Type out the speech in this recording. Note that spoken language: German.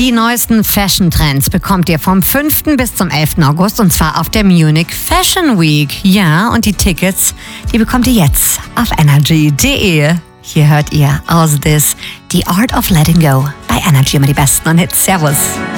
Die neuesten Fashion-Trends bekommt ihr vom 5. bis zum 11. August und zwar auf der Munich Fashion Week. Ja, und die Tickets, die bekommt ihr jetzt auf energy.de. Hier hört ihr aus The Art of Letting Go bei Energy immer die besten und Hits. Servus.